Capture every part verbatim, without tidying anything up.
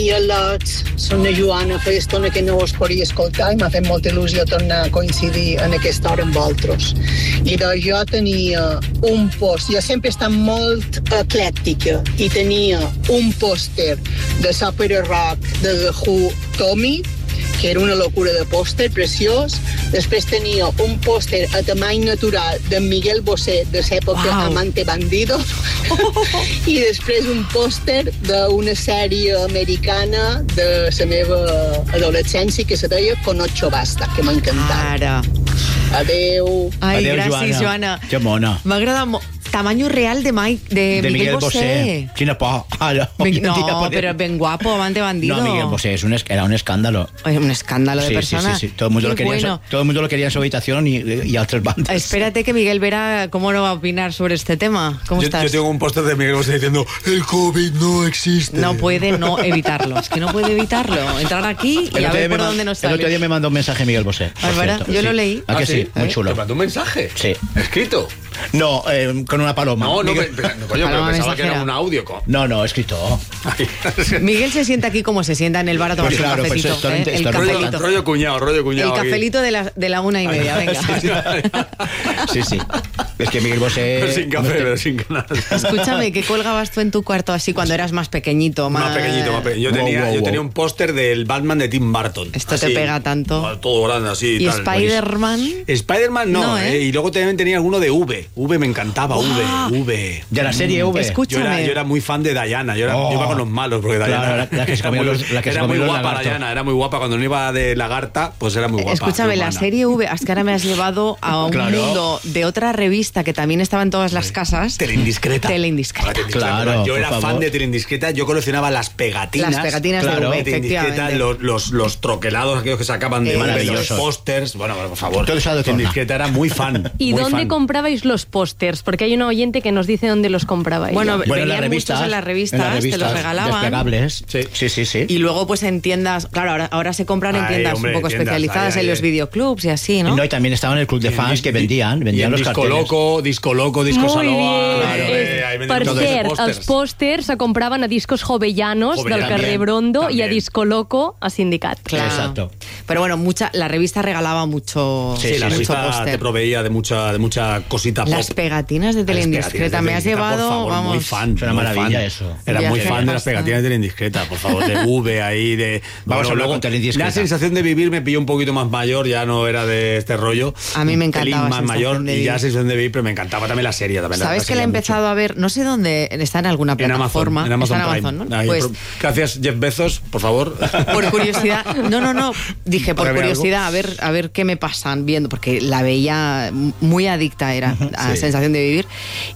al·lots, són una Joana, feia estona que no us podia escoltar i m'ha fet molta il·lusió tornar a coincidir en aquesta hora amb vosaltres. I doncs jo tenia un post, jo sempre he estat molt eclèctica i tenia un pòster de l'òpera rock de The Who, Tommy, que era una locura de pòster preciós. Després tenia un pòster a tamany natural de Miguel Bosé de l'època wow. Amante Bandido i després un pòster d'una sèrie americana de la meva adolescència que se deia Con ocho basta, que m'ha encantat. Ara. Adeu. Ai, Adeu, gràcies, Joana. Joana. Que mona. M'agrada molt. Tamaño real de, Mike, de, de Miguel, Miguel Bosé. Bosé. Quina por. Ah, no, ben, no pero ben guapo, amante bandido. No, Miguel Bosé es un, era un escándalo. Un escándalo de sí, personas. Sí, sí, sí. Todo el mundo, lo quería, bueno. todo el mundo lo quería en su habitación y, y a otras bandas. Espérate que Miguel Vera, ¿cómo no va a opinar sobre este tema? ¿Cómo yo, estás? Yo tengo un póster de Miguel Bosé diciendo el COVID no existe. No puede no evitarlo. Es que no puede evitarlo. Entrar aquí y a ver por dónde nos sale. El otro día me mandó un mensaje Miguel Bosé. ¿Verdad? Yo sí. lo leí. ¿A que sí? sí? Muy ¿Eh? chulo. ¿Te mandó un mensaje? Sí. ¿Escrito? No, eh, con una paloma. No, no, Miguel... pero, pero, coño, pero pensaba mensajera. Que era un audio. Con... No, no, escrito. Miguel se sienta aquí como se sienta en el bar a tomar pues claro, un cafetito. Pues esto, ¿eh? esto, el rollo, cafelito. rollo cuñado, rollo cuñado. El cafelito de la, de la una y media, venga. Sí, sí. Es que Miguel Bosé... Pero sin café, pero sin ganas. Escúchame, ¿qué colgabas tú en tu cuarto así cuando eras más pequeñito? Más, más pequeñito, más pequeñito. Yo, wow, tenía, wow, yo wow. tenía un póster del Batman de Tim Burton. Esto así, te pega tanto. Todo grande así. ¿Y Spider-Man? Spider-Man no, no ¿eh? ¿eh? Y luego también tenía alguno de V. V me encantaba, wow. V. V. De la serie V. Escúchame. Yo era, yo era muy fan de Diana. Yo, era, oh. yo iba con los malos porque Diana claro, la, la que se comió los, la que era se muy los guapa lagarto. Diana, era muy guapa. Cuando no iba de lagarta, pues era muy guapa. Escúchame, la serie V, es que ahora me has llevado a un claro. mundo de otra revista que también estaba en todas las casas. Teleindiscreta. Teleindiscreta. Claro, yo era fan de Teleindiscreta, yo coleccionaba las pegatinas. Las pegatinas claro, de V, efectivamente. Los, los, los troquelados, aquellos que sacaban de eh, los pósters. Bueno, por favor. Todo eso de Teleindiscreta era muy fan. ¿Y muy dónde fan. comprabais los pósters? Porque hay un oyente que nos dice dónde los comprabais. Bueno, bueno venían en las revistas, muchos en las revistas, en las revistas te los regalaban. Despegables. Sí, sí, sí, sí. Y luego pues en tiendas, claro, ahora, ahora se compran en tiendas ay, hombre, un poco tiendas, especializadas ay, ay, en los videoclubs y así, ¿no? No, y también estaban en el club de fans que vendían, vendían los disco carteles. Loco, Disco Loco, Disco Saloa. Claro, eh, per cert, els pòsters se compraven a Discos Jovellanos del carrer Brondo también. Y a Disco Loco a Sindicat. Claro. Exacto. Pero bueno, mucha, la revista regalaba mucho Sí, sí la mucho revista póster. te proveía de mucha, de mucha cosita pop. Las pegatinas de Teleindiscreta, me has llevado, favor, vamos. muy fan. Es una muy maravilla fan. eso. Era ya muy fan de las pegatinas de Teleindiscreta, por favor, de V ahí, de... Vamos bueno, a hablar con Teleindiscreta. La sensación de vivir me pilló un poquito más mayor, ya no era de este rollo. A mí me encantaba. más mayor y ya la sensación de vivir, pero me encantaba también la serie. También ¿Sabes la que la he empezado mucho. a ver? No sé dónde, está en alguna plataforma. En Amazon, en Amazon, está en Amazon, ¿no? Ahí, pues, gracias, Jeff Bezos, por favor. Por curiosidad, no, no, no, dije por curiosidad, a ver, a ver qué me pasan viendo, porque la veía muy adicta, era a sí. sensación de vivir.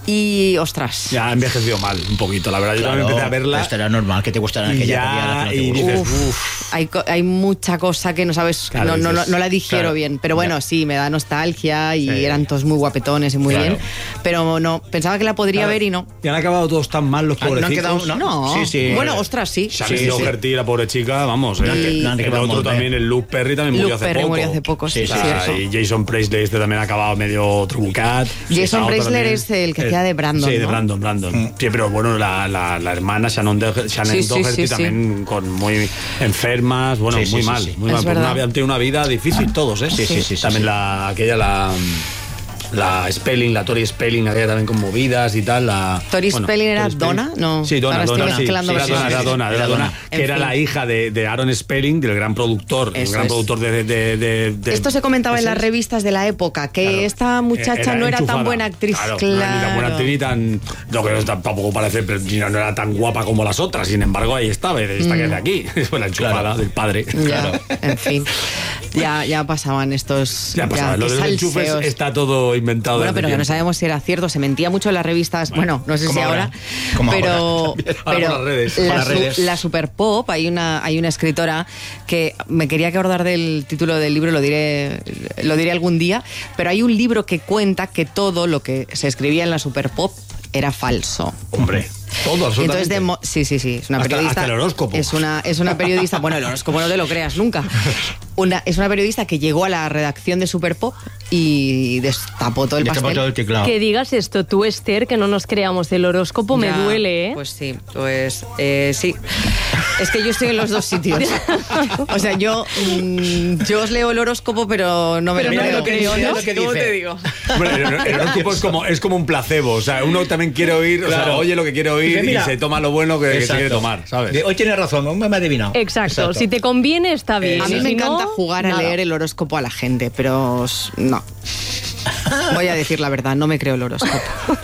Y, ostras. Ya ha envejecido mal, un poquito, la verdad. Yo claro, también empecé a verla. Esto era normal, que te gustara en aquella ya, no y dices, uf, uf. Hay, hay mucha cosa que no sabes, claro, no, dices, no, no la digiero claro, bien, pero bueno, ya. sí, me da nostalgia y sí. eran todos muy guapetones y muy claro. bien, pero no, pensaba que la podría claro. ver y no. Y han acabado todos tan mal los pobrecitos. ¿No han quedado, no, no. Sí, sí. Bueno, ostras, sí. Shannon sí, Doherty, sí. la pobre chica, vamos. Y... Eh, el, el otro también, el Luke Perry también Luke murió hace Perry poco. murió hace poco, sí, sí, sí, sí. Y Jason Presley este también ha acabado medio trucat. Jason Presley es el que hacía de Brandon, Sí, ¿no? de Brandon, Brandon. Mm. Sí, pero bueno, la, la, la hermana Shannon, de, Shannon sí, Doherty sí, sí, también sí. con muy enfermas, bueno, sí, muy sí, mal, sí, sí. muy mal. Una, han tenido una vida difícil todos, ¿eh? Sí, sí, sí. sí también sí. la aquella la la Spelling, la Tori Spelling, aquella también con movidas y tal. La, ¿Tori bueno, Spelling era Tori Donna? Spelling. No. Sí, Donna, Ahora Donna, estoy sí, mezclando sí, sí, era Donna, era Donna, que en era fin. la hija de, de Aaron Spelling, del gran productor, el gran es. productor de, de, de, de... Esto se comentaba en las revistas de la época, que claro. esta muchacha era no era enchufada. tan buena actriz. Claro, claro. No era ni tan buena actriz ni tan... Lo que tampoco parece, pero no era tan guapa como las otras, sin embargo ahí estaba, esta mm. que es de aquí, fue la enchufada claro. del padre. Ya, claro. en fin. Ya, ya pasaban estos... Ya pasaban, lo de los enchufes está todo inventado. Bueno, pero que no sabemos si era cierto, se mentía mucho en las revistas, bueno, bueno no sé si ahora, ahora pero, ahora. pero ahora redes, la, su, redes. la Super Pop, hay una, hay una escritora que me quería acordar del título del libro, lo diré, lo diré algún día, pero hay un libro que cuenta que todo lo que se escribía en la Super Pop era falso. Hombre. Todo, absolutamente. Entonces, de, sí, sí, sí, es una hasta, periodista. Hasta el horóscopo. Es una, es una periodista, bueno, el horóscopo no te lo creas nunca. Una, es una periodista que llegó a la redacción de Super Pop y destapó todo el destapó pastel. Todo el teclado. Que digas esto tú, Esther, que no nos creamos del horóscopo, ya, me duele, ¿eh? Pues sí, pues eh, sí. Es que yo estoy en los dos sitios. O sea, yo, mmm, yo os leo el horóscopo, pero no me pero lo no creo. creo, ¿no? ¿Cómo te digo? Bueno, el, el horóscopo es como, es como un placebo. O sea, uno también quiere oír, claro. o sea, oye lo que quiere oír y, mira, y se toma lo bueno que, que se quiere tomar, ¿sabes? Hoy tienes razón, me ha adivinado. Exacto. Exacto, si te conviene está bien. Eh, a mí si me no, encanta jugar nada. a leer el horóscopo a la gente, pero no. Voy a decir la verdad, no me creo el horóscopo.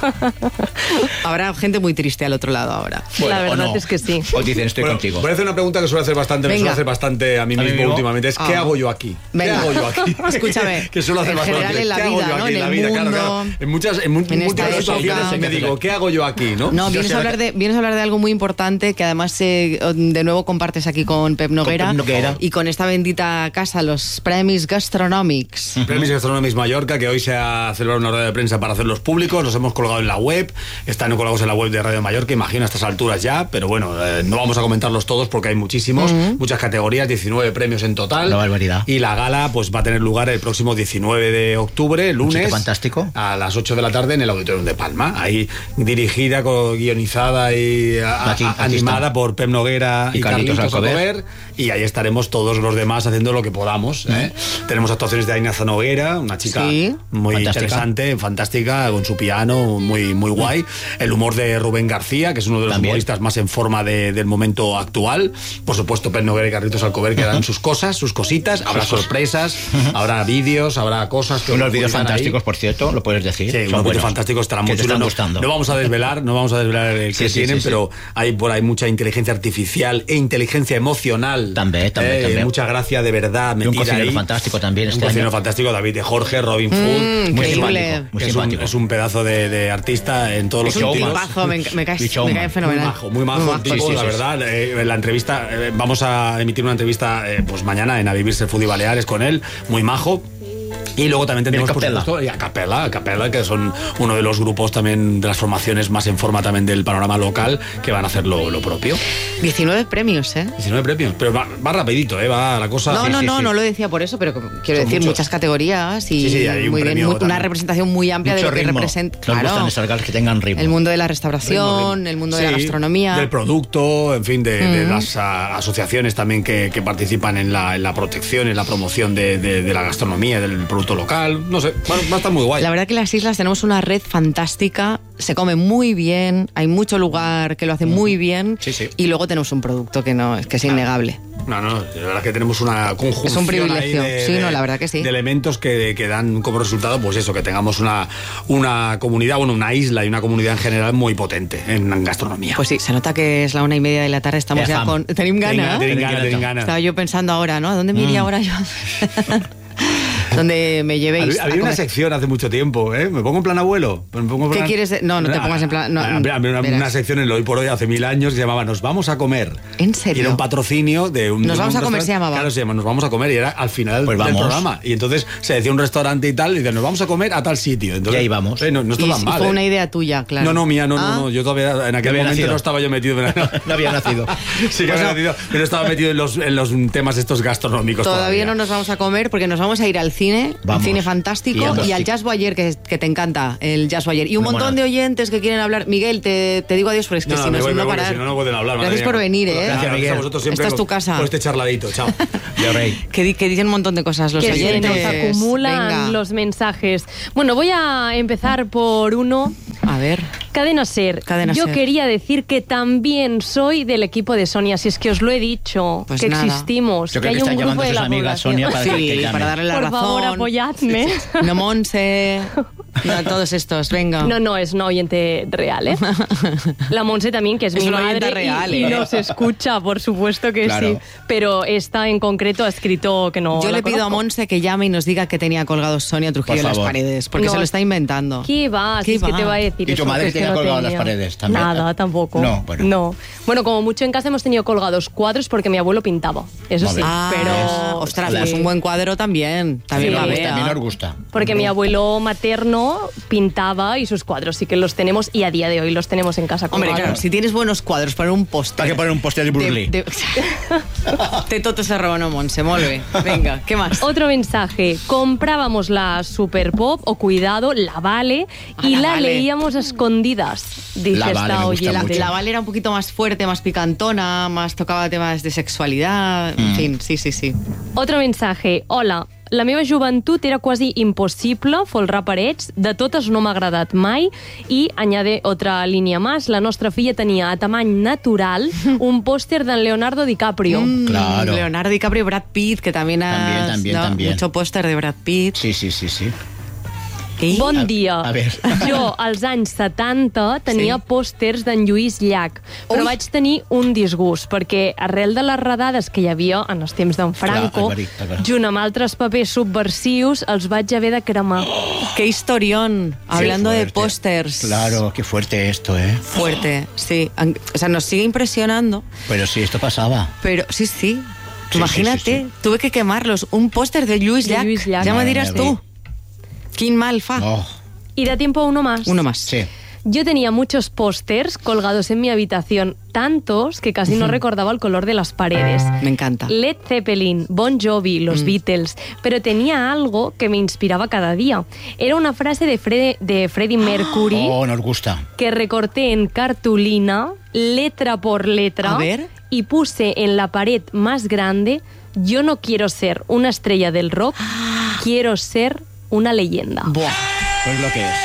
Habrá gente muy triste al otro lado ahora. Bueno, la verdad no. es que sí. Os dicen, estoy bueno, contigo. Voy a hacer una pregunta que suele hacer bastante, me suele hacer bastante a mí, a mismo, mismo últimamente. Es, ¿qué ah. hago yo aquí? Venga. ¿Qué hago yo aquí? Escúchame. Que suelo hacer en bastante. general en la ¿Qué vida, hago yo ¿no? aquí? En la el vida, mundo, claro, claro. En muchas, en mu en muchas situaciones me digo, ¿qué hago yo aquí? No, no vienes, a hablar de, vienes a hablar de algo muy importante que además eh, de nuevo compartes aquí con Pep Noguera, con Pep Noguera. Y con esta bendita casa, los Premis Gastronòmics. Uh-huh. Premis Gastronòmics Mallorca, que hoy se ha celebrado una rueda de prensa para hacerlos públicos. Los hemos colgado en la web, están colgados en la web de Radio Mallorca, imagino a estas alturas ya, pero bueno, eh, no vamos a comentarlos todos porque hay muchísimos, uh-huh. muchas categorías, diecinueve premios en total. La barbaridad. Y la gala pues va a tener lugar el próximo diecinueve de octubre, lunes, fantástico. a las ocho de la tarde en el Auditorium de Palma. Ahí dirigida, guionizada y a, aquí, a, aquí animada está. por Pep Noguera y, y Carlitos, Carlitos Alcover. Alcover. Y ahí estaremos todos los demás haciendo lo que podamos. ¿eh? Uh-huh. Tenemos actuaciones de Aina Zanoguera, una chica sí. muy fantástica. interesante, fantástica, con su piano, muy, muy guay. El humor de Rubén García, que es uno de los También. humoristas más en forma de, del momento actual. Por supuesto, Pep Noguera y Carlitos Alcover, que dan uh-huh. sus cosas, sus cositas. Habrá sus sorpresas, uh-huh. habrá vídeos, habrá cosas. Que unos vídeos fantásticos, ahí. por cierto, lo puedes decir. Sí, unos vídeos fantásticos estarán muy chulos. No, no vamos a desvelar, no vamos a desvelar el que sí, sí, tienen, sí, sí, pero sí. hay por ahí mucha inteligencia artificial e inteligencia emocional. También, también, eh, también. Mucha gracia de verdad metida y un cocinero ahí. fantástico también. Este un cocinero año. fantástico, David de Jorge, Robin Food. Mm, muy increíble. Muy es, un, es un pedazo de, de artista en todos es los sentidos. Es un tipazo, me, me, cae, me cae fenomenal. Muy majo, muy majo, muy majo tipo, sí, sí, la sí, verdad. Sí. Eh, la entrevista, eh, vamos a emitir una entrevista eh, pues mañana en A Vivirse Food y Baleares con él, muy majo. Y luego también tenemos por supuesto, y a Capella, a Capella, que son uno de los grupos también de las formaciones más en forma también del panorama local, que van a hacer lo, lo propio. diecinueve premios, ¿eh? diecinueve premios, pero va, va rapidito, ¿eh? Va la cosa... No, sí, no, sí, no, sí. no lo decía por eso, pero quiero son decir muchos. muchas categorías y sí, sí, hay un muy bien, muy, una representación muy amplia Mucho de lo que ritmo. representa. Nos claro, gustan esas galas que tengan ritmo. El mundo de la restauración, ritmo, ritmo. el mundo sí, de la gastronomía. Del producto, en fin, de, mm. de las a, asociaciones también que, que participan en la, en la protección, en la promoción de, de, de la gastronomía, del producto local, no sé, bueno, va a estar muy guay. La verdad que en las islas tenemos una red fantástica, se come muy bien, hay mucho lugar que lo hace mm. muy bien sí, sí. y luego tenemos un producto que no, que es innegable. No, no, la verdad que tenemos una conjunción. Es un privilegio, de, sí, de, no, la verdad que sí. De elementos que, que dan como resultado, pues eso, que tengamos una, una comunidad, bueno, una isla y una comunidad en general muy potente en gastronomía. Pues sí, se nota que es la una y media de la tarde, estamos ya, ya con... Tenim gana, Tenim gana, tenim gana. Estaba yo pensando ahora, ¿no? ¿A dónde me iría mm. ahora yo? Donde me llevéis. Había, había una sección hace mucho tiempo, ¿eh? ¿Me pongo en plan abuelo? ¿Me pongo en plan... ¿Qué quieres? De... No, no te pongas en plan... No, había una, una sección en lo Hoy por Hoy hace mil años que se llamaba Nos vamos a comer. ¿En serio? Y era un patrocinio de un... Nos de vamos un a comer se llamaba. Claro, se llama Nos vamos a comer y era al final pues del programa. Y entonces se decía un restaurante y tal y dice Nos vamos a comer a tal sitio. Entonces, y ahí vamos. Eh, no, no está y, tan mal. Y fue ¿eh? una idea tuya, claro. No, no, mía, no, ah. no, no. Yo todavía en aquel no momento nacido. no estaba yo metido. En... no, no había nacido. Sí que pues había no. nacido, pero estaba metido en los, en los temas estos gastronómicos. Todavía, todavía no nos vamos a comer porque nos vamos a ir al cine, vamos. un cine fantástico. Y, y al Jazz Boyer, que, que te encanta, el Jazz Boyer. Y un Muy montón buena. de oyentes que quieren hablar. Miguel, te, te digo adiós porque es que no, si no, voy, si no voy, parar. Si no, no pueden hablar. Gracias por venir, ¿eh? Gracias, Miguel. A vosotros siempre Esta es tu casa. Por este charladito, chao. Yo, rey. Que, que dicen un montón de cosas los que oyentes. Se nos acumulan Venga. los mensajes. Bueno, voy a empezar por uno. A ver. Cadena Ser. Cadena Yo Ser. quería decir que también soy del equipo de Sonia, si es que os lo he dicho, pues que nada. existimos, Yo que creo hay que un grupo de la amiga población. Sonia para, sí, que para darle la Por razón. favor, apoyadme. No, Monse, no, todos estos, venga. No, no, es una oyente real, ¿eh? La Monse también, que es, es mi una madre real, y, ¿eh? y nos escucha, por supuesto que claro. sí. Pero esta en concreto ha escrito que no Yo la le pido conozco. a Monse que llame y nos diga que tenía colgados Sonia Trujillo en las paredes, porque no, se lo está inventando. ¿Qué va? ¿Qué si va? Es que te va a decir ¿Y eso, tu madre que tenía no colgado en tenía. las paredes también? Nada, tampoco. No, bueno. No. Bueno, como mucho en casa hemos tenido colgados cuadros porque mi abuelo pintaba. Eso sí, ah, pero... Ostras, sí. pues un buen cuadro también. También Sí. va También, bien. también nos gusta. Porque mi abuelo materno pintaba y sus cuadros sí que los tenemos y a día de hoy los tenemos en casa. Hombre, claro, si tienes buenos cuadros para un póster... ¿Para qué poner un póster de Bruce Lee? De, de... Té tot se rebona, Montse, molt bé. Venga, ¿qué más? Otro mensaje. Comprábamos la Super Pop, o cuidado, la Vale, Ah, y la la Vale. leíamos a escondidas oídas, dice la esta oyente. La Val era un poquito más fuerte, más picantona, más tocaba temas de sexualidad, mm. en fin, sí, sí, sí. Otro mensaje. Hola, la meva joventut era quasi impossible folrar parets, de totes no m'ha agradat mai, i añade otra línia más, la nostra filla tenia a tamany natural un póster de Leonardo DiCaprio. Mm, claro. Leonardo DiCaprio, Brad Pitt, que también ha... También, también, ¿no? también. Mucho póster de Brad Pitt. Sí, sí, sí, sí. I? Bon dia. A, a ver. Jo, als anys setanta, tenia sí. pòsters d'en Lluís Llach, però Ui. vaig tenir un disgust, perquè arrel de les redades que hi havia en els temps d'en Franco, Clar, el verí, el junt amb altres papers subversius, els vaig haver de cremar. Oh, ¡Qué historión! Hablando de pósters. Claro, qué fuerte esto, ¿eh? Fuerte, sí. O sea, nos sigue impresionando. Pero sí, esto pasaba. Pero sí, sí. sí Imagínate, sí, sí, sí. tuve que quemarlos. Un póster de Lluís Llach. Llach. Ya me dirás tú. Quin mal fa. Oh. Y da tiempo a uno más. Uno más. Sí. Yo tenía muchos pósters colgados en mi habitación, tantos que casi no recordaba el color de las paredes. Me encanta. Led Zeppelin, Bon Jovi, los mm. Beatles, pero tenía algo que me inspiraba cada día. Era una frase de, Fred, de Freddie Mercury. Oh, nos gusta. Que recorté en cartulina, letra por letra. A ver. Y puse en la pared más grande: yo no quiero ser una estrella del rock, quiero ser una leyenda. Buah. Pues lo que es.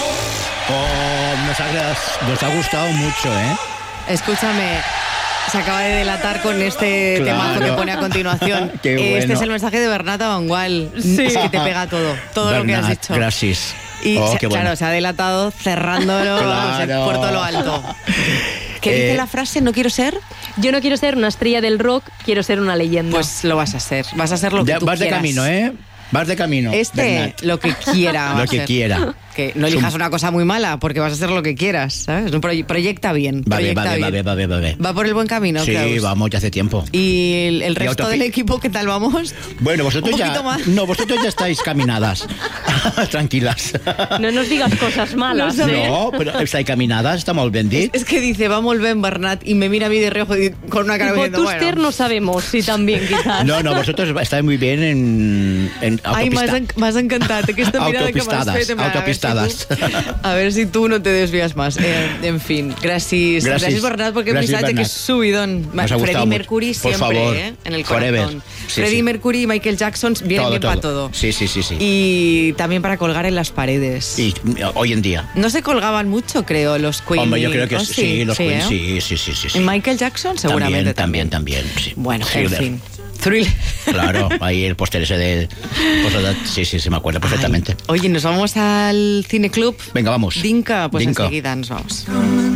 Oh, nos ha, nos ha gustado mucho, ¿eh? Escúchame, se acaba de delatar con este claro. temazo que pone a continuación. Qué bueno. Este es el mensaje de Bernat Abangual. Sí. Es que te pega todo, todo Bernat, lo que has dicho. Gracias. Y oh, se, qué bueno. claro, se ha delatado cerrándolo claro. por todo lo alto. ¿Qué eh, dice la frase? ¿No quiero ser? Yo no quiero ser una estrella del rock, quiero ser una leyenda. Pues lo vas a ser. Vas a ser lo que ya, tú vas quieras. Vas de camino, ¿eh? Vas de camino. Este, Bernat. lo que quiera. Lo que ser. quiera. Que no elijas una cosa muy mala, porque vas a hacer lo que quieras, ¿sabes? Un proye- proyecta bien. Va proyecta bien, va bien. bien, va bien, va bien. ¿Va por el buen camino? Sí, Klaus? vamos, ya hace tiempo. ¿Y el, el resto autopi- del equipo qué tal vamos? Bueno, vosotros ¿Un ya... poquito más? No, vosotros ya estáis caminadas. Tranquilas. No nos digas cosas malas, no, ¿eh? No, però estáis caminadas, está molt ben dit. Es, es que dice, va molt ben Bernat, y me mira a mí de reojo y con una cara diciendo, Por Tuster bueno. no sabemos si también, quizás. No, no, vosotros estáis muy bien en, en autopista. Ay, m'has, en, m'has encantat aquesta mirada que m'has fet. Autopistades, autopistades. A ver si tú no te desvías más. Eh, en fin, gracias. Gracias, Bernat, porque el mensaje Bernat. Que es subidón. Freddie Mercury mucho. siempre, Por favor, eh, en el forever. corazón. Sí, Freddie sí. Mercury y Michael Jackson vienen todo, bien todo. para todo. Sí, sí, sí, sí. Y también para colgar en las paredes. Y hoy en día. No se colgaban mucho, creo, los Queen. Hombre, yo creo que ¿no? sí, sí, los sí, Queen, ¿eh? sí, sí, sí, sí, sí. ¿Y Michael Jackson? Seguramente también. También, también, también sí. Bueno, Thriller. en fin. Thriller. Claro, ahí el póster ese de... Pues, sí, sí, sí, me acuerdo perfectamente. Ay, oye, ¿nos vamos al cineclub? Venga, vamos. Dinka, pues Dinka. enseguida nos vamos.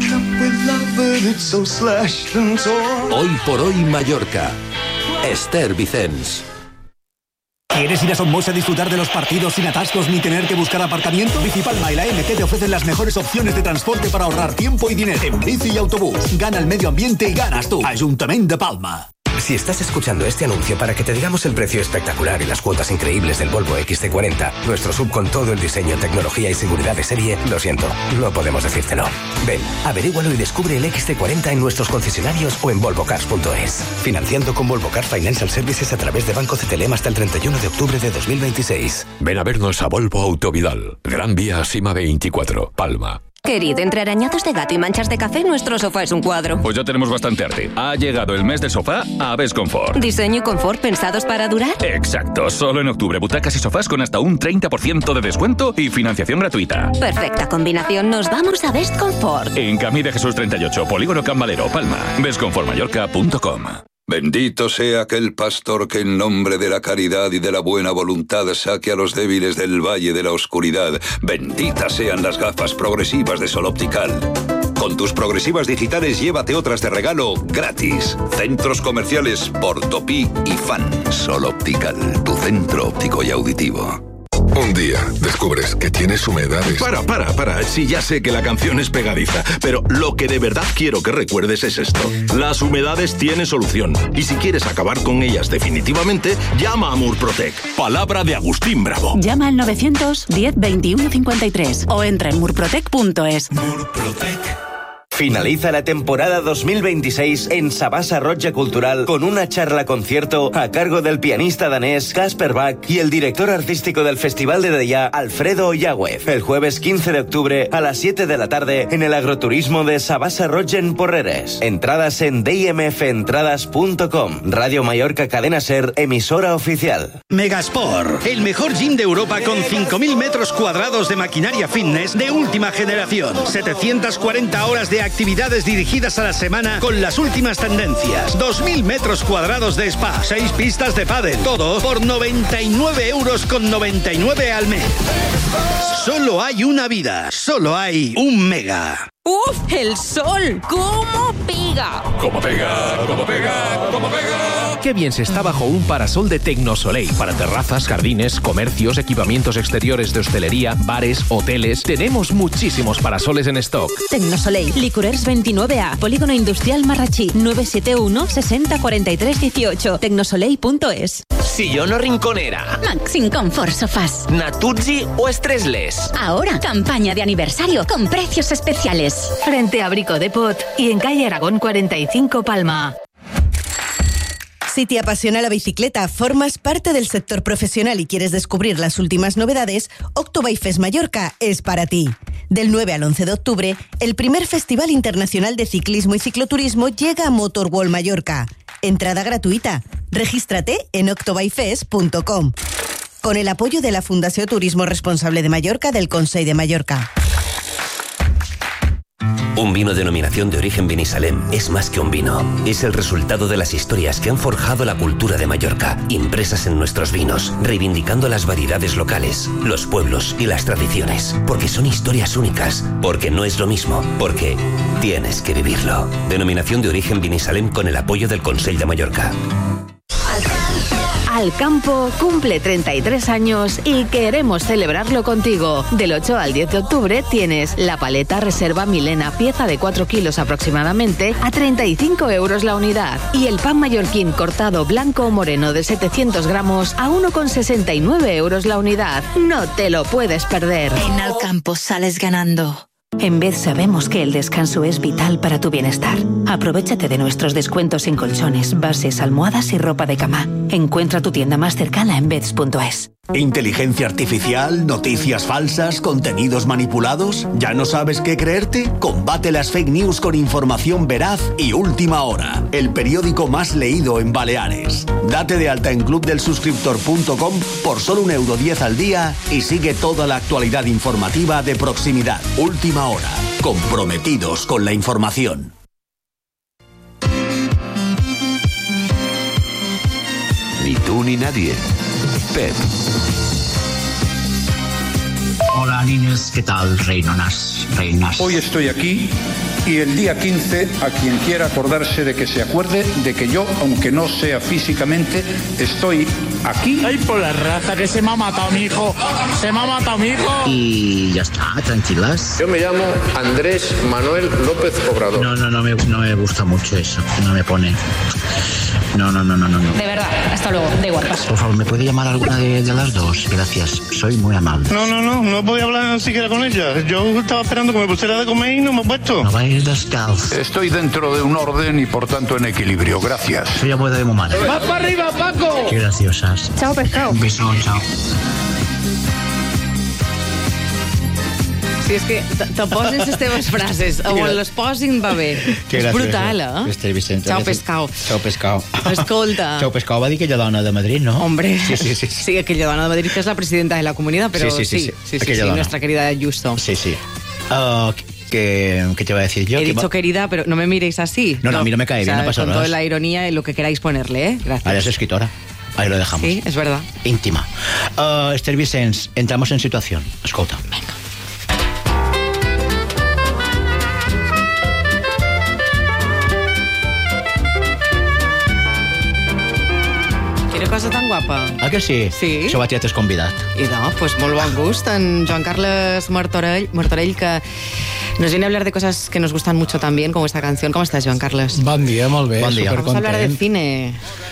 Hoy por hoy Mallorca. Esther Vicens. ¿Quieres ir a Somos a disfrutar de los partidos sin atascos ni tener que buscar aparcamiento? Bicipalma y la M T te ofrecen las mejores opciones de transporte para ahorrar tiempo y dinero. En bici y autobús. Gana el medio ambiente y ganas tú. Ayuntamiento de Palma. Si estás escuchando este anuncio para que te digamos el precio espectacular y las cuotas increíbles del Volvo X C cuarenta, nuestro sub con todo el diseño, tecnología y seguridad de serie, lo siento, no podemos decírtelo. Ven, averígualo y descubre el X C cuarenta en nuestros concesionarios o en volvo cars punto es. Financiando con Volvo Cars Financial Services a través de Banco C T L M hasta el treinta y uno de octubre de dos mil veintiséis. Ven a vernos a Volvo Autovidal, Gran Vía Sima veinticuatro, Palma. Querido, entre arañazos de gato y manchas de café, nuestro sofá es un cuadro. Pues ya tenemos bastante arte. Ha llegado el mes del sofá a Best Comfort. ¿Diseño y confort pensados para durar? Exacto. Solo en octubre, butacas y sofás con hasta un treinta por ciento de descuento y financiación gratuita. Perfecta combinación. Nos vamos a Best Comfort. En Camí de Jesús treinta y ocho, Polígono Can Valero, Palma. best comfort mallorca punto com. Bendito sea aquel pastor que en nombre de la caridad y de la buena voluntad saque a los débiles del valle de la oscuridad. Benditas sean las gafas progresivas de Sol Optical. Con tus progresivas digitales llévate otras de regalo gratis. Centros comerciales Portopí y Fan. Sol Optical, tu centro óptico y auditivo. Un día descubres que tienes humedades. Para, para, para. Sí, ya sé que la canción es pegadiza, pero lo que de verdad quiero que recuerdes es esto. Las humedades tienen solución. Y si quieres acabar con ellas definitivamente, llama a Murprotec. Palabra de Agustín Bravo. Llama al novecientos diez veintiuno cincuenta y tres o entra en murprotec punto es. Murprotec. Finaliza la temporada dos mil veintiséis en Sabasa Roja Cultural con una charla concierto a cargo del pianista danés Kasper Bach y el director artístico del Festival de Deià, Alfredo Yagüez, el jueves quince de octubre a las siete de la tarde en el agroturismo de Sabasa Roja en Porreres. Entradas en d m f entradas punto com. Radio Mallorca Cadena Ser, emisora oficial. Megasport, el mejor gym de Europa con cinco mil metros cuadrados de maquinaria fitness de última generación. setecientas cuarenta horas de actividades dirigidas a la semana con las últimas tendencias. dos mil metros cuadrados de spa, seis pistas de pádel, todo por noventa y nueve euros con noventa y nueve al mes. Solo hay una vida, solo hay un Mega. ¡Uf! ¡El sol! ¿Cómo pega? ¿Cómo pega? ¿Cómo pega? ¿Cómo pega? Qué bien se está bajo un parasol de Tecnosoleil. Para terrazas, jardines, comercios, equipamientos exteriores de hostelería, bares, hoteles. Tenemos muchísimos parasoles en stock. Tecnosoleil, Licorers veintinueve A, Polígono Industrial Marrachí, nueve siete uno, sesenta, cuarenta y tres, dieciocho, tecnosoleil punto es. Sillón o rinconera. Maxim Comfort Sofás. Natuzzi o Stressless. Ahora, campaña de aniversario con precios especiales. Frente a Brico Depot y en calle Aragón cuarenta y cinco, Palma. Si te apasiona la bicicleta, formas parte del sector profesional y quieres descubrir las últimas novedades, Octobike Fest Mallorca es para ti. Del nueve al once de octubre, el primer Festival Internacional de Ciclismo y Cicloturismo llega a Motorworld Mallorca. Entrada gratuita. Regístrate en octobike fest punto com. Con el apoyo de la Fundació Turismo Responsable de Mallorca del Consell de Mallorca. Un vino denominación de origen Binissalem es más que un vino. Es el resultado de las historias que han forjado la cultura de Mallorca, impresas en nuestros vinos, reivindicando las variedades locales, los pueblos y las tradiciones. Porque son historias únicas, porque no es lo mismo, porque tienes que vivirlo. Denominación de origen Binissalem con el apoyo del Consell de Mallorca. Alcampo cumple treinta y tres años y queremos celebrarlo contigo. Del ocho al diez de octubre tienes la paleta Reserva Milena, pieza de cuatro kilos aproximadamente, a treinta y cinco euros la unidad. Y el pan mallorquín cortado blanco o moreno de setecientos gramos a uno con sesenta y nueve euros la unidad. No te lo puedes perder. En Alcampo sales ganando. En Bed sabemos que el descanso es vital para tu bienestar. Aprovéchate de nuestros descuentos en colchones, bases, almohadas y ropa de cama. Encuentra tu tienda más cercana en beds punto es. ¿Inteligencia artificial? ¿Noticias falsas? ¿Contenidos manipulados? ¿Ya no sabes qué creerte? Combate las fake news con información veraz y Última Hora, el periódico más leído en Baleares. Date de alta en club del suscriptor punto com por solo un euro diez al día y sigue toda la actualidad informativa de proximidad. Última Hora, comprometidos con la información. Ni tú ni nadie. Pep. Hola niños, ¿qué tal, reinonas, reinas? Hoy estoy aquí y el día quince, a quien quiera acordarse de que se acuerde de que yo, aunque no sea físicamente, estoy aquí. Ay, por la raza, que se me ha matado mi hijo, se me ha matado mi hijo. Y ya está, tranquilas. Yo me llamo Andrés Manuel López Obrador. No, no, no me, no me gusta mucho eso, no me pone... No, no, no, no, no. De verdad, hasta luego, da igual, paso. Por favor, ¿me puede llamar alguna de, de las dos? Gracias, soy muy amable. No, no, no, no podía hablar siquiera con ella. Yo estaba esperando que me pusiera de comer y no me he puesto. No vayas descalzo. Estoy dentro de un orden y por tanto en equilibrio, gracias. Soy abuela de mamá. ¡Vas para arriba, Paco! Qué graciosas. Chao, pescado. Un beso, chao. Si és que te posen les teves frases o les posin va bé. És brutal, eh? Esther Vicente. Chao, pescao. Chao, pescao. Escolta. Chao, pescao va dir aquella dona de Madrid, ¿no? Hombre. Sí, sí, sí. Sí, aquella dona de Madrid que es la presidenta de la comunidad, pero sí, sí, sí, sí, sí, sí, sí, sí nuestra querida Ayuso. Sí, sí. Uh, ¿qué, ¿Qué te iba a decir yo? He dicho va... querida, pero no me miréis así. No, no, a mí no me cae o sea, bien, no pasa con nada. Con toda la ironía y lo que queráis ponerle, ¿eh? Gracias. Ahora es escritora. Ahí lo dejamos. Sí, es verdad. Íntima. Uh, Esther Vicens, entramos en situación. Escolta. Venga. Cosa tan guapa. Ah, que sí? Sí. Això va, ja t'has convidat. I no, pues molt bon gust. En Joan Carles Martorell, Martorell que nos viene a hablar de cosas que nos gustan mucho también, como esta canción. ¿Cómo estás, Joan Carles? Bon dia, molt bé. Bon dia. Vamos a hablar de cine.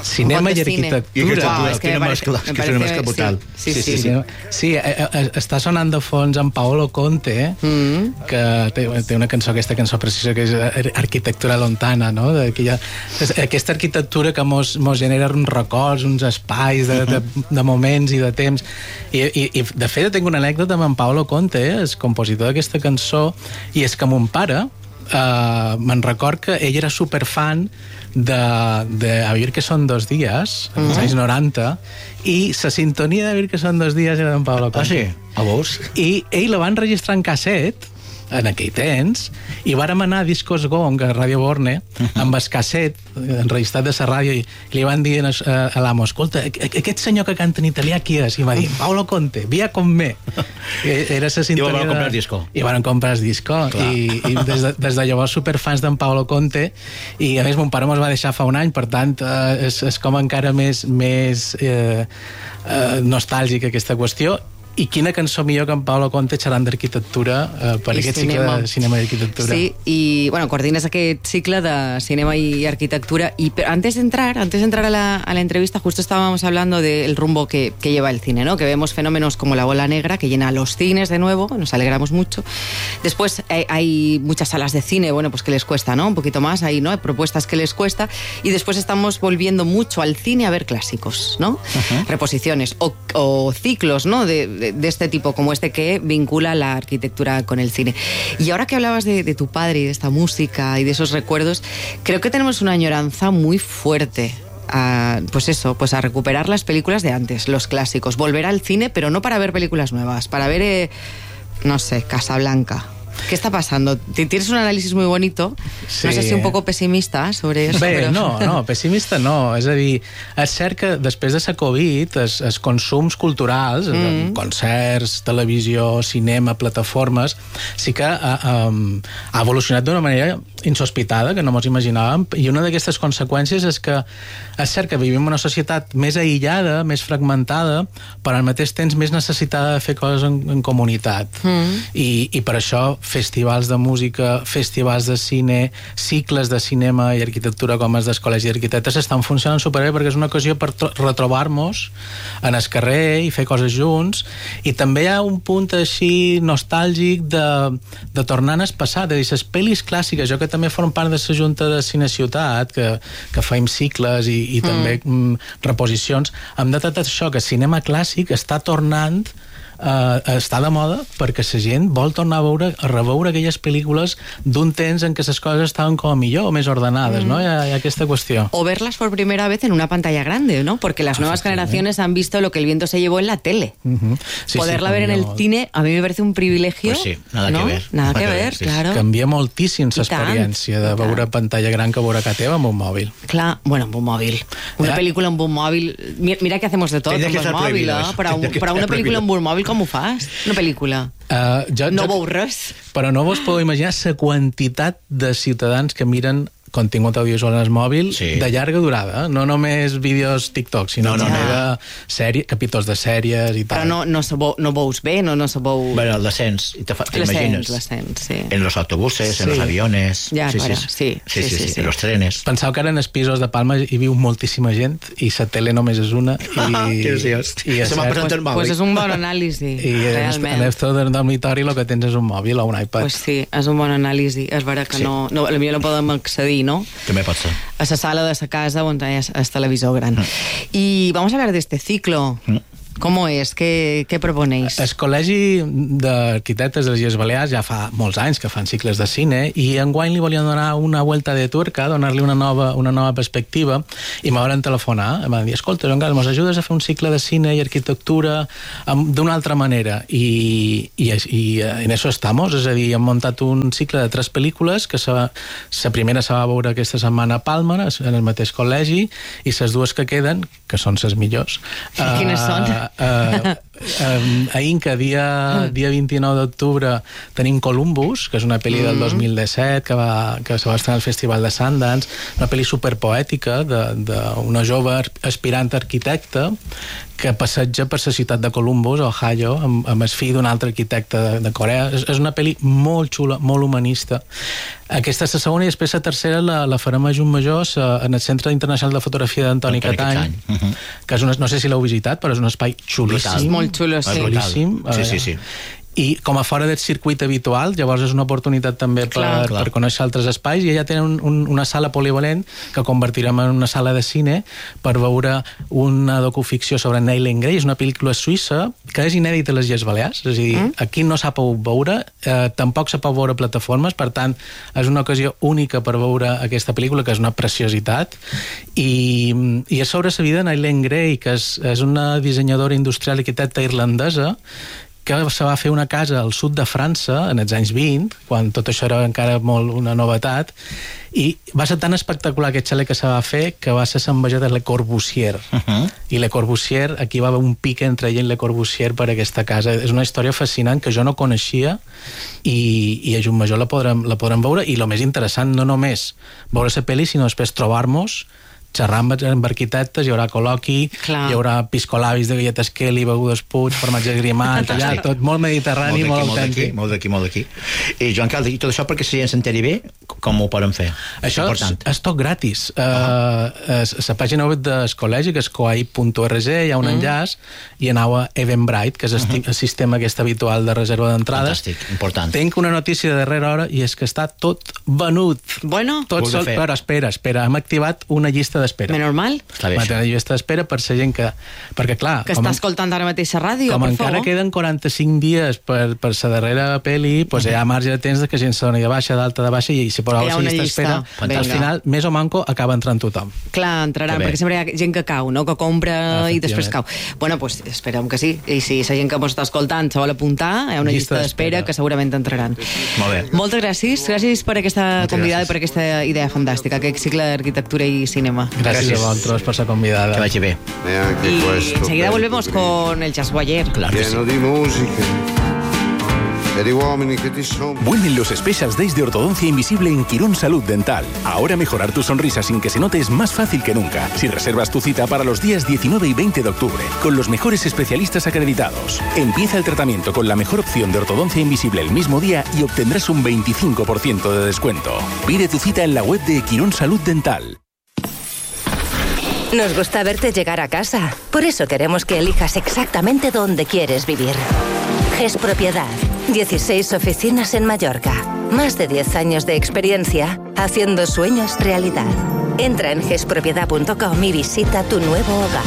cinema i arquitectura. I arquitectura, wow, que una mescla, que és una mescla brutal. Sí, sí, sí. Sí, sí, sí eh, eh, està sonant de fons en Paolo Conte, mm. que té, té una cançó, aquesta cançó precisa, que és Arquitectura Lontana, no? De, que ha, aquesta arquitectura que mos, mos genera uns records, uns espais de, de, de moments i de temps. I, i, i de fet, tinc una anècdota amb en Paolo Conte, eh, el compositor d'aquesta cançó, i és que mon pare, Uh, me'n record que ell era superfan de, de A vivir que son dos días, als mm-hmm. anys noranta, i la sintonia de A vivir que son dos días era d'en Pablo Conte. Ah, sí? A vos? I ell la van registrar en casset, en aquell temps, i vàrem anar a Discos Gong, a Ràdio Borne, amb el casset enregistrat de la ràdio, i li van dir a, a l'amo, escolta, aquest senyor que canta en italià qui és? I va dir, Paolo Conte, via con me. Era la sintonia. I van comprar el disco. I van comprar el disco. I, i des, de, des de llavors superfans d'en Paolo Conte, i a més mon pare mos va deixar fa un any, per tant eh, és, és com encara més, més eh, eh, nostàlgica aquesta qüestió. I quina cançó millor que en Paolo Conte xerrant d'arquitectura eh, per I aquest cinema. cicle de cinema i arquitectura. Sí, y bueno, coordinas aquest cicle de cinema y arquitectura. Y pero antes de entrar, antes de entrar a la, a la entrevista, justo estábamos hablando del rumbo que, que lleva el cine, ¿no? Que vemos fenómenos como la bola negra, que llena los cines de nuevo, nos alegramos mucho. Después hay, hay muchas salas de cine, bueno, pues que les cuesta, ¿no? Un poquito más, ahí, ¿no? Hay propuestas que les cuesta. Y después estamos volviendo mucho al cine a ver clásicos, ¿no? Uh-huh. Reposiciones o, o ciclos, ¿no? De, de de este tipo, como este que vincula la arquitectura con el cine. Y ahora que hablabas de, de tu padre y de esta música y de esos recuerdos, creo que tenemos una añoranza muy fuerte a, pues eso, pues a recuperar las películas de antes, los clásicos, volver al cine, pero no para ver películas nuevas, para ver, eh, no sé, Casablanca. ¿Qué está pasando? Tienes un análisis muy bonito, sí. No sé si un poco pesimista sobre eso. Bé, però... no, no, pessimista no. És a dir, és cert que després de la Covid els, els consums culturals, mm. concerts, televisió, cinema, plataformes, sí que ha, um, ha evolucionat d'una manera insospitada, que no mos imaginàvem, i una d'aquestes conseqüències és que és cert que vivim una societat més aïllada, més fragmentada, però al mateix temps més necessitada de fer coses en, en comunitat. Mm. I, i per això festivals de música, festivals de cine, cicles de cinema i arquitectura com els dels col·legis d'arquitectes estan funcionant superbé perquè és una ocasió per retrobar-nos en el carrer i fer coses junts, i també hi ha un punt així nostàlgic de, de tornar al passat, de dir, les pel·lis clàssiques, jo que també formo part de la Junta de Cine Ciutat, que, que faim cicles i, i mm. també mm, reposicions, hem detectat això, que el cinema clàssic està tornant Uh, està de moda perquè la gent vol tornar a veure, a reveure aquelles pel·lícules d'un temps en què les coses estaven com millor o més ordenades, mm. ¿no? Hi ha, hi ha aquesta qüestió. O verlas por primera vez en una pantalla grande, ¿no? Porque las ah, nuevas generaciones han visto lo que el viento se llevó en la tele. Uh-huh. Sí, Poderla sí, ver en el cine, a mí me parece un privilegio. Pues sí, nada ¿no? que ver. Nada que ver, sí, claro. Canvia moltíssim l'experiència de veure pantalla gran que veure a casa teva amb un mòbil. Clar, bueno, amb un mòbil. Una eh? pel·lícula amb un mòbil... Mira, mira que hacemos de tot amb el mòbil, eh? Però, un, però una pel·lícula amb un mòbil com ho fas? Una pel·lícula. Uh, jo, no jo, veus res. Però no vos podeu imaginar la quantitat de ciutadans que miren contingut audiovisual en el mòbil sí. de llarga durada, no només vídeos TikTok, sinó no, no, també no. de sèrie, capítols de sèries i tal. Però no, no, sabou, no veus bé, no, no sabou... Bueno, el descens, t'imagines. L'ascens, sí. En los autobuses, sí. en los aviones... Ja, sí, para, sí, sí, sí, sí, sí, sí, sí, en los trenes. Penseu que ara en els pisos de Palma hi viu moltíssima gent i la tele només és una i... que sí, i se m'ha presentat el mòbil. Pues és un bon anàlisi, I realment. en el teu dormitori el que tens és un mòbil o un iPad. Pues sí, és un bon anàlisi. És vera que sí. no, no, potser no podem accedir, ¿no? També pot ser. A la sala de la casa on hi ha el televisor gran. Mm. Y vamos a hablar de este ciclo. Mm. ¿Cómo es? ¿Qué, qué proponéis? El Col·legi d'Arquitectes de les Illes Balears ja fa molts anys que fan cicles de cine i enguany li volien donar una vuelta de tuerca, donar-li una nova, una nova perspectiva, i me van telefonar, em van dir, escolta, Joan Carles, mos ajudes a fer un cicle de cine i arquitectura d'una altra manera, i, i, i en això estamos, és a dir, hem muntat un cicle de tres pel·lícules que la primera se va veure aquesta setmana a Palma, en el mateix col·legi, i les dues que queden, que són les millors, quines són? Uh, Um, a Inca, dia, dia vint-i-nou d'octubre, tenim Columbus, que és una pel·li del dos mil disset que, va, que se va estrenar al Festival de Sundance, una pel·li superpoètica d'una jove aspirant arquitecta que passeja per la ciutat de Columbus, Ohio, amb, amb el fill d'un altre arquitecte de, de Corea. És, és una pel·li molt xula, molt humanista. Aquesta és la segona, i després la tercera la, la farem a Junt Major en el Centre Internacional de Fotografia d'Antoni Catany, uh -huh. que és una, no sé si l'heu visitat, però és un espai xulíssim. Molt xulo, sí. Xulíssim. Sí, sí, sí. I com a fora del circuit habitual, llavors és una oportunitat també per, clar, clar. per conèixer altres espais, i allà tenen un, un, una sala polivalent que convertirem en una sala de cine per veure una docuficció sobre Nayland Grey. És una pel·lícula suïssa que és inèdita a les Illes Balears, és a dir, mm. aquí no s'ha pogut veure, eh, tampoc s'ha pogut veure plataformes, per tant és una ocasió única per veure aquesta pel·lícula, que és una preciositat, i, i és sobre la vida de Nayland Grey, que és, és una dissenyadora industrial i arquitecta irlandesa que se va fer una casa al sud de França en els anys vint, quan tot això era encara molt una novetat, i va ser tan espectacular aquest xalet que se va fer que va ser l'enveja de Le Corbusier. Uh -huh. I Le Corbusier, aquí va haver un pic entre ell i Le Corbusier per aquesta casa. És una història fascinant que jo no coneixia, i, i a Junt Major la podrem, la podrem veure, i el més interessant, no només veure la pel·li, sinó després trobar-nos, xerrar amb, amb arquitectes, hi haurà col·loqui, clar. Hi haurà piscolabis de galletes Kelly, begudes Puig, formatge grimant, allà, tot molt mediterrani, molt, molt autèntic. Molt d'aquí, molt d'aquí. I Joan Caldi, i tot això perquè si ens s'enteri bé, com ho podem fer? Això és, és tot gratis. Uh -huh. uh, la pàgina web del col·legi, que és coai punt org, hi ha un uh -huh. enllaç, i aneu a Eventbrite, que és el, uh -huh. el sistema aquest habitual de reserva d'entrades. Fantàstic, important. Tinc una notícia de darrera hora, i és que està tot venut. Bueno. Tot sol, però espera, espera, hem activat una llista d'espera. Menys mal. Està bé, una llista d'espera per la gent que... Perquè, clar... Que està escoltant ara mateix a ràdio, com per encara favor. queden quaranta-cinc dies per, per la darrera pel·li, pues hi ha marge de temps de que gent se doni de baixa, d'alta, de baixa, i si poseu la llista d'espera, al final, més o manco, acaba entrant tothom. Clar, entrarà, perquè sempre hi ha gent que cau, no?, que compra i després cau. Bueno, doncs pues, esperem que sí. I si la gent que ens està escoltant se vol apuntar, hi ha una llista, llista d'espera que segurament entraran. Molt bé. Moltes gràcies. Gràcies per aquesta Moltes convidada gràcies. i per aquesta idea fantàstica, aquest cicle d'arquitectura i cinema. Gràcies, gràcies a vosaltres per ser convidada. Que vagi bé. Y enseguida volvemos con el Jazz Boyer. Claro que sí. Lleno di musica e di uomini che ti son. Vuelven los Special Days de Ortodoncia Invisible en Quirón Salud Dental. Ahora mejorar tu sonrisa sin que se note es más fácil que nunca. Si reservas tu cita para los días diecinueve y veinte de octubre, con los mejores especialistas acreditados. Empieza el tratamiento con la mejor opción de ortodoncia invisible el mismo día y obtendrás un veinticinco por ciento de descuento. Pide tu cita en la web de Quirón Salud Dental. Nos gusta verte llegar a casa. Por eso queremos que elijas exactamente dónde quieres vivir. GES Propiedad. dieciséis oficinas en Mallorca. Más de diez años de experiencia haciendo sueños realidad. Entra en gespropiedad punto com y visita tu nuevo hogar.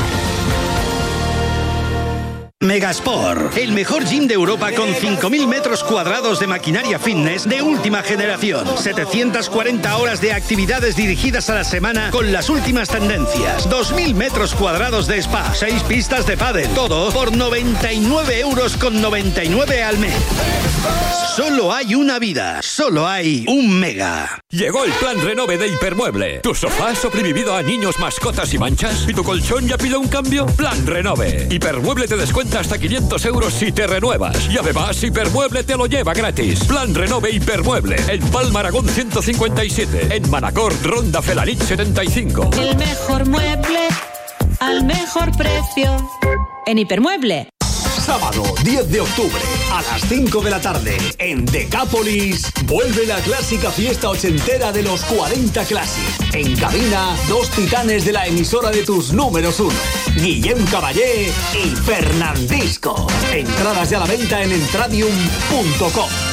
Megasport, el mejor gym de Europa con cinco mil metros cuadrados de maquinaria fitness de última generación. setecientas cuarenta horas de actividades dirigidas a la semana con las últimas tendencias. dos mil metros cuadrados de spa, seis pistas de pádel. Todo por noventa y nueve euros con noventa y nueve al mes. Solo hay una vida, solo hay un Mega. Llegó el plan Renove de Hipermueble. ¿Tu sofá ha sobrevivido a niños, mascotas y manchas? ¿Y tu colchón ya pide un cambio? Plan Renove. Hipermueble te descuenta hasta quinientos euros si te renuevas. Y además, Hipermueble te lo lleva gratis. Plan Renove Hipermueble. En Palma Aragón ciento cincuenta y siete. En Manacor, Ronda Felanich setenta y cinco. El mejor mueble al mejor precio. En Hipermueble. Sábado diez de octubre a las cinco de la tarde en Decápolis vuelve la clásica fiesta ochentera de los cuarenta Classic. En cabina, dos titanes de la emisora de tus números uno, Guillem Caballé y Fernandisco. Entradas ya a la venta en entradium punto com.